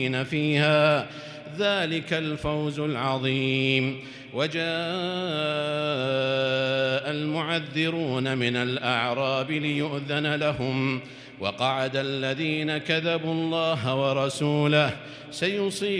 فيها، ذلك الفوز العظيم. وجاء المعذرون من الأعراب ليؤذن لهم، وقعد الذين كذبوا الله ورسوله سيصيب